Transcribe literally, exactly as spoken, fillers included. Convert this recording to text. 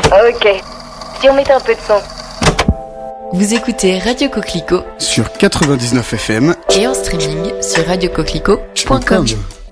Ok. Si on mettait un peu de son. Vous écoutez Radio Coquelicot sur quatre-vingt-dix-neuf F M et en streaming sur radio coquelicot point com.